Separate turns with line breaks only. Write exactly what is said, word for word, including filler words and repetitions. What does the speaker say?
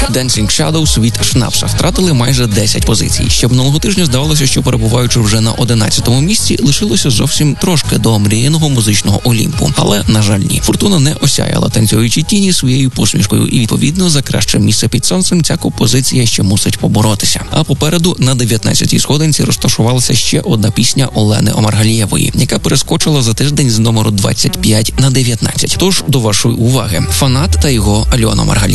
Dancing Shadows від Шнапса втратили майже десять позицій. Ще минулого тижня здавалося, що перебуваючи вже на одинадцятому місці, лишилося зовсім трошки до омріяного музичного Олімпу. Але, на жаль, ні. Фортуна не осяяла танцюючі тіні своєю посмішкою, і, відповідно, за краще місце під сонцем ця композиція ще мусить поборотися. А попереду на дев'ятнадцятій сходинці розташувалася ще одна пісня Олени Омаргалієвої, яка перескочила за тиждень з номеру двадцять п'ять на дев'ятнадцять. Тож, до вашої уваги, «Фанат» та його Альона Омаргалієва.